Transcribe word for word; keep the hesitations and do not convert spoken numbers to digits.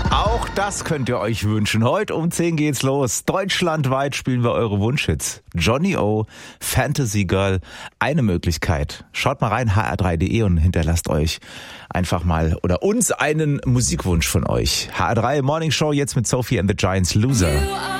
Auch das könnt ihr euch wünschen. Heute um zehn geht's los. Deutschlandweit spielen wir eure Wunschhits. Johnny O, Fantasy Girl, eine Möglichkeit. Schaut mal rein, h r drei punkt d e und hinterlasst euch einfach mal oder uns einen Musikwunsch von euch. H R drei Morning Show jetzt mit Sophie and the Giants, Loser.